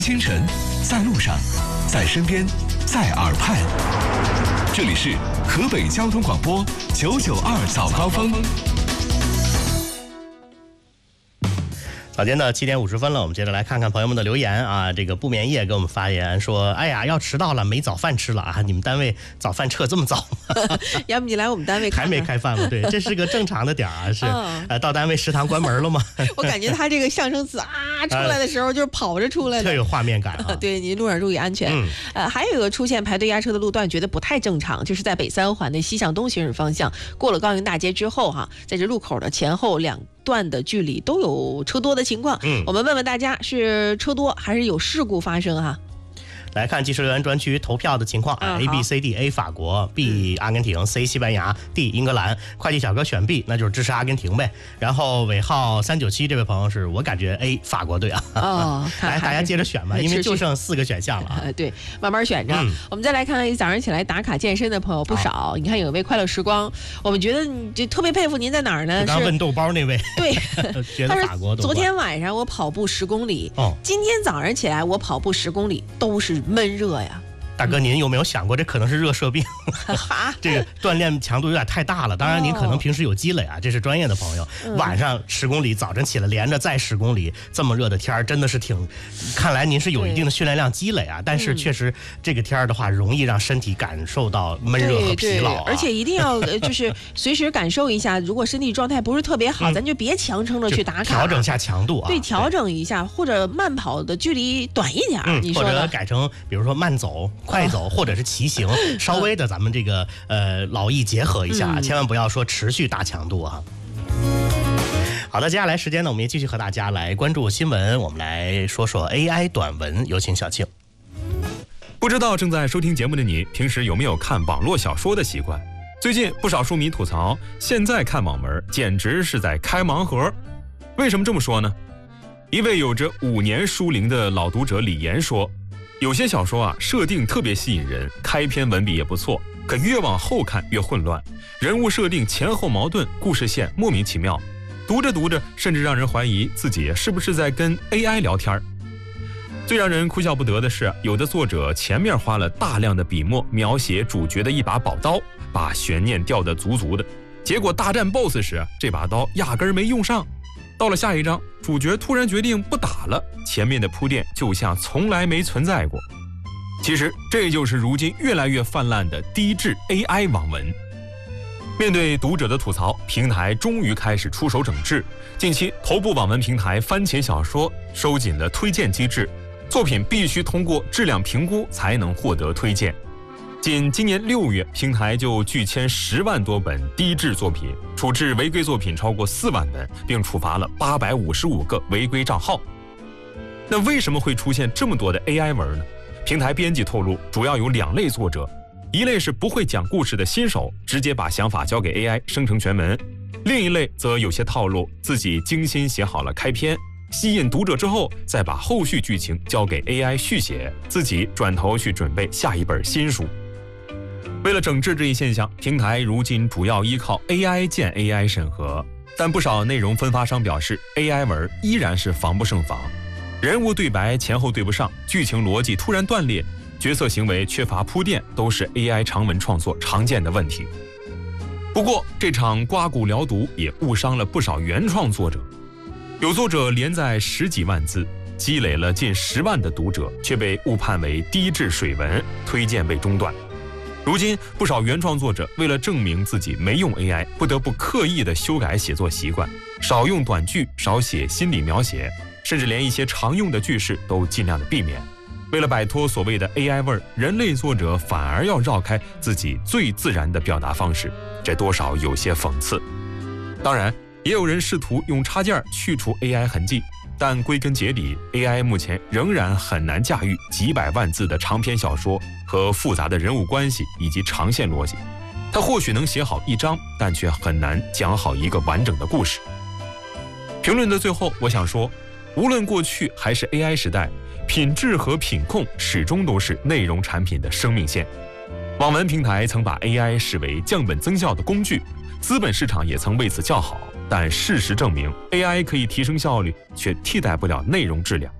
清晨，在路上，在身边，在耳畔。这里是河北交通广播992早高峰。 早间的7点50分了，我们接着来看看朋友们的留言啊。这个不眠夜给我们发言说，哎呀，要迟到了，没早饭吃了啊！你们单位早饭撤这么早吗？ 要不你来我们单位看看， 还没开饭吗？对，这是个正常的点啊，是到单位食堂关门了吗？ 我感觉他这个象声词啊出来的时候就是跑着出来的， 特有画面感啊。 对，您路上注意安全。还有一个出现排队压车的路段，觉得不太正常，就是在北三环的西向东行驶方向，过了高营大街之后在这路口的前后两段的距离都有车多的情况。我们问问大家，是车多还是有事故发生来看即时留言专区投票的情况A B C D A 法国 B 阿根廷 C 西班牙 D 英格兰。快递小哥选 B， 那就是支持阿根廷呗。然后尾号397这位朋友是我感觉 A 法国队来大家接着选吧，因为就剩4个选项了对，慢慢选着。我们再来看早上起来打卡健身的朋友不少。你看有一位快乐时光，我们觉得你就特别佩服您在哪儿呢？ 刚问豆包那位， 对， 觉得法国昨天晚上我跑步10公里，今天早上起来我跑步10公里都是闷热呀。 大哥，您有没有想过这可能是热射病？这个锻炼强度有点太大了。当然您可能平时有积累这是专业的朋友。晚上10公里，早晨起来连着再10公里，这么热的天真的是看来您是有一定的训练量积累但是确实这个天的话，容易让身体感受到闷热和疲劳而且一定要就是随时感受一下，如果身体状态不是特别好，咱就别强撑着去打卡， 调整下强度对，调整一下，或者慢跑的距离短一点，你说或者改成比如说慢走、快走，或者是骑行，稍微的咱们这个劳逸结合一下，千万不要说持续大强度好的，接下来时间呢，我们也继续和大家来关注新闻，我们来说说 AI 短文，有请小庆。 不知道正在收听节目的你，平时有没有看网络小说的习惯？最近不少书迷吐槽，现在看网文简直是在开盲盒。为什么这么说呢？一位有着5年书龄的老读者李岩说，有些小说设定特别吸引人，开篇文笔也不错，可越往后看越混乱，人物设定前后矛盾，故事线莫名其妙，读着读着甚至让人怀疑自己是不是在跟 AI 聊天。最让人哭笑不得的是，有的作者前面花了大量的笔墨描写主角的一把宝刀，把悬念吊得足足的，结果大战 BOSS 时，这把刀压根没用上。到了下一章，主角突然决定不打了，前面的铺垫就像从来没存在过。其实这就是如今越来越泛滥的低质 AI 网文。面对读者的吐槽，平台终于开始出手整治。近期头部网文平台番茄小说收紧了推荐机制，作品必须通过质量评估才能获得推荐。仅今年6月，平台就拒签10万多本低质作品，处置违规作品超过4万本，并处罚了855个违规账号。那为什么会出现这么多的 AI 文呢？平台编辑透露，主要有2类作者，一类是不会讲故事的新手，直接把想法交给 AI 生成全文；另一类则有些套路，自己精心写好了开篇，吸引读者之后，再把后续剧情交给 AI 续写，自己转头去准备下一本新书。为了整治这一现象，平台如今主要依靠 AI 建 AI 审核，但不少内容分发商表示 AI 文依然是防不胜防，人物对白前后对不上，剧情逻辑突然断裂，角色行为缺乏铺垫，都是 AI 长文创作常见的问题。不过这场刮骨疗毒也误伤了不少原创作者，有作者连载10几万字，积累了近10万的读者，却被误判为低质水文，推荐被中断。如今不少原创作者为了证明自己没用 AI， 不得不刻意的修改写作习惯，少用短句，少写心理描写，甚至连一些常用的句式都尽量的避免。为了摆脱所谓的 AI 味儿，人类作者反而要绕开自己最自然的表达方式，这多少有些讽刺。当然也有人试图用插件去除 AI 痕迹，但归根结底 AI 目前仍然很难驾驭几百万字的长篇小说和复杂的人物关系以及长线逻辑。它或许能写好一章，但却很难讲好一个完整的故事。评论的最后，我想说，无论过去还是 AI 时代，品质和品控始终都是内容产品的生命线。网文平台曾把 AI 视为降本增效的工具，资本市场也曾为此叫好，但事实证明 AI 可以提升效率，却替代不了内容质量。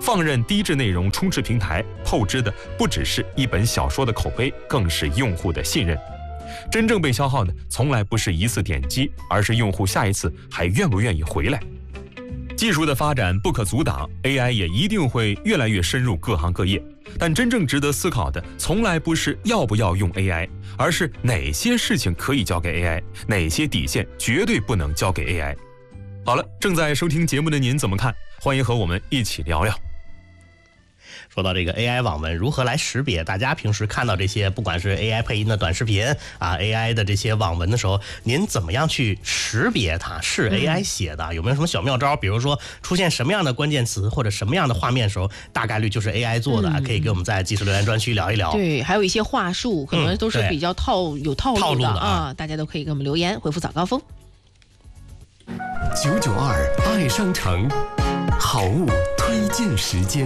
放任低质内容充斥平台，透支的不只是一本小说的口碑，更是用户的信任。真正被消耗的从来不是一次点击，而是用户下一次还愿不愿意回来。技术的发展不可阻挡， AI 也一定会越来越深入各行各业。但真正值得思考的，从来不是要不要用 AI， 而是哪些事情可以交给 AI， 哪些底线绝对不能交给 AI。 好了，正在收听节目的您怎么看？欢迎和我们一起聊聊。 说到这个 AI 网文如何来识别，大家平时看到这些不管是 AI 配音的短视频啊 AI 的这些网文的时候，您怎么样去识别它是 AI 写的？有没有什么小妙招？比如说出现什么样的关键词或者什么样的画面的时候，大概率就是 AI 做的，可以给我们在即时留言专区聊一聊。 对，还有一些话术可能都是比较有套路的啊，大家都可以给我们留言回复早高峰。 992爱商城好物推荐时间。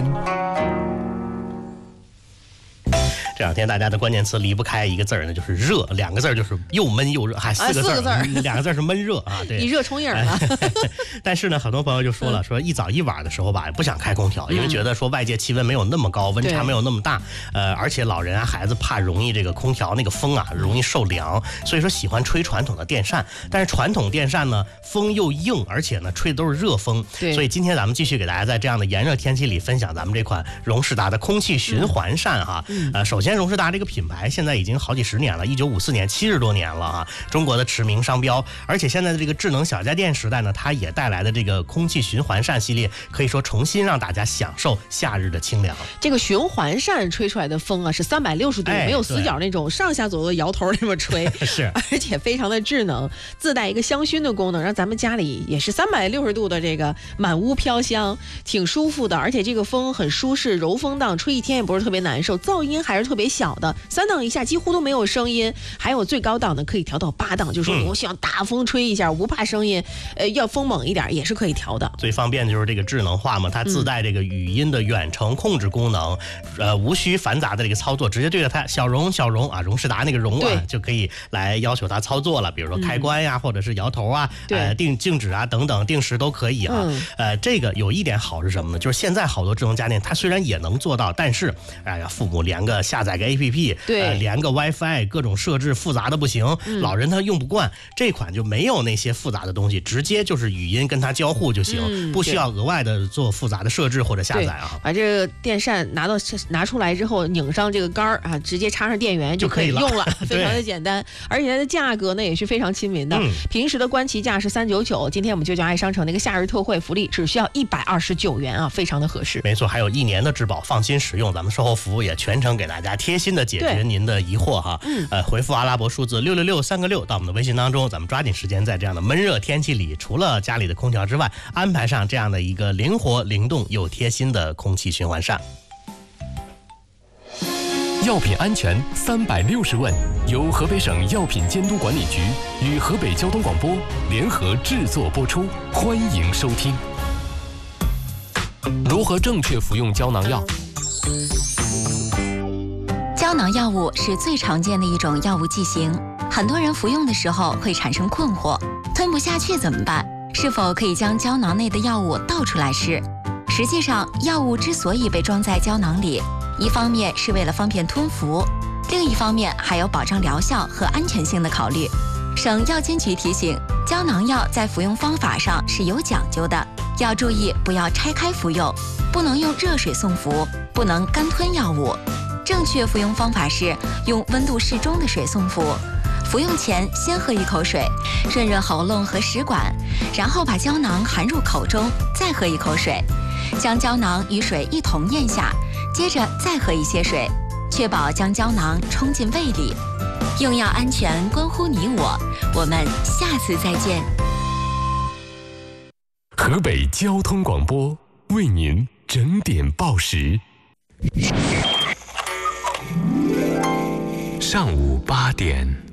这两天大家的关键词离不开一个字儿呢，就是热，两个字儿就是又闷又热，还四个字儿，两个字是闷热啊，对， 你热冲影了。 但是呢，很多朋友就说了，说一早一晚的时候吧，不想开空调，因为觉得说外界气温没有那么高，温差没有那么大，而且老人啊孩子怕容易这个空调那个风啊容易受凉，所以说喜欢吹传统的电扇。但是传统电扇呢，风又硬，而且呢吹的都是热风，所以今天咱们继续给大家在这样的炎热天气里分享咱们这款荣仕达的空气循环扇哈。首先荣仕达这个品牌现在已经好几十年了，1954年70多年了啊，中国的驰名商标。而且现在的这个智能小家电时代呢，它也带来的这个空气循环扇系列，可以说重新让大家享受夏日的清凉。这个循环扇吹出来的风啊，是360度，没有死角那种上下左右摇头那么吹， 是， 而且非常的智能，自带一个香薰的功能，让咱们家里也是360度的这个满屋飘香，挺舒服的。而且这个风很舒适，柔风档，吹一天也不是特别难受，噪音还是特别小的，3档以下几乎都没有声音。还有最高档的可以调到8档，就是说我想大风吹一下，不怕声音，要风猛一点也是可以调的。 最方便的就是这个智能化嘛，它自带这个语音的远程控制功能，无需繁杂的这个操作，直接对着它小荣啊，荣仕达那个荣啊，就可以来要求它操作了，比如说开关呀，或者是摇头啊，静止啊等等，定时都可以啊。这个有一点好是什么呢？就是现在好多智能家电它虽然也能做到，但是父母下载个 APP， 连个 WiFi， 各种设置复杂的不行，老人他用不惯，这款就没有那些复杂的东西，直接就是语音跟他交互就行，不需要额外的做复杂的设置或者下载啊。 把这个电扇拿出来之后，拧上这个杆儿啊，直接插上电源就可以用了，非常的简单。而且它的价格呢也是非常亲民的，平时的官旗价是399，今天我们999爱商城那个夏日特惠福利只需要129元啊，非常的合适。 没错，还有1年的质保，放心使用，咱们售后服务也全程给大家贴心的解决您的疑惑哈。回复阿拉伯数字666-3个6到我们的微信当中，咱们抓紧时间在这样的闷热天气里，除了家里的空调之外，安排上这样的一个灵活灵动又贴心的空气循环扇。 药品安全360问，由河北省药品监督管理局与河北交通广播联合制作播出，欢迎收听。如何正确服用胶囊药？ 胶囊药物是最常见的一种药物剂型，很多人服用的时候会产生困惑，吞不下去怎么办？是否可以将胶囊内的药物倒出来吃？实际上，药物之所以被装在胶囊里，一方面是为了方便吞服，另一方面还有保障疗效和安全性的考虑。省药监局提醒，胶囊药在服用方法上是有讲究的，要注意不要拆开服用，不能用热水送服，不能干吞药物。正确服用方法是用温度适中的水送服，服用前先喝一口水，润润喉咙和食管，然后把胶囊含入口中，再喝一口水，将胶囊与水一同咽下，接着再喝一些水，确保将胶囊冲进胃里。用药安全关乎你我，我们下次再见。 河北交通广播为您整点报时。上午8点。